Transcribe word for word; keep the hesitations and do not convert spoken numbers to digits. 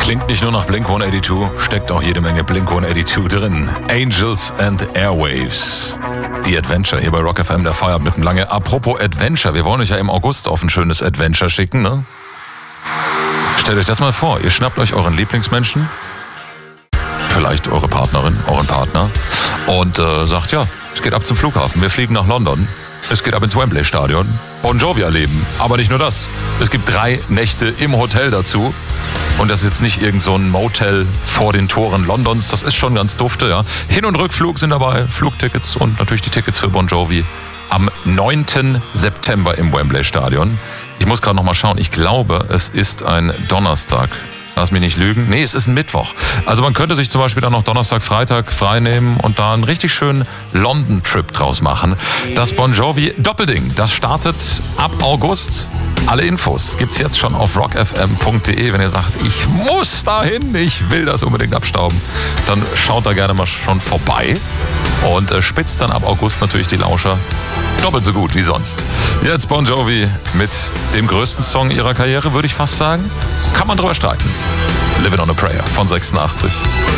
Klingt nicht nur nach Blink hundertzweiundachtzig, steckt auch jede Menge Blink hundertzweiundachtzig drin. Angels and Airwaves. Die Adventure hier bei Rock F M, der Feierabend mit dem Lange. Apropos Adventure, wir wollen euch ja im August auf ein schönes Adventure schicken, ne? Stellt euch das mal vor, ihr schnappt euch euren Lieblingsmenschen, vielleicht eure Partnerin, euren Partner und äh, sagt, ja, es geht ab zum Flughafen, wir fliegen nach London. Es geht ab ins Wembley-Stadion. Bon Jovi erleben. Aber nicht nur das. Es gibt drei Nächte im Hotel dazu. Und das ist jetzt nicht irgend so ein Motel vor den Toren Londons. Das ist schon ganz dufte, ja. Hin- und Rückflug sind dabei. Flugtickets und natürlich die Tickets für Bon Jovi. Am neunten September im Wembley-Stadion. Ich muss gerade noch mal schauen. Ich glaube, es ist ein Donnerstag. Lass mich nicht lügen. Nee, es ist ein Mittwoch. Also man könnte sich zum Beispiel dann noch Donnerstag, Freitag frei nehmen und da einen richtig schönen London-Trip draus machen. Das Bon Jovi Doppelding, das startet ab August. Alle Infos gibt's jetzt schon auf rock f m punkt d e. Wenn ihr sagt, ich muss dahin, ich will das unbedingt abstauben, dann schaut da gerne mal schon vorbei und äh, spitzt dann ab August natürlich die Lauscher doppelt so gut wie sonst. Jetzt Bon Jovi mit dem größten Song ihrer Karriere, würde ich fast sagen. Kann man drüber streiten. Living on a Prayer von sechsundachtzig.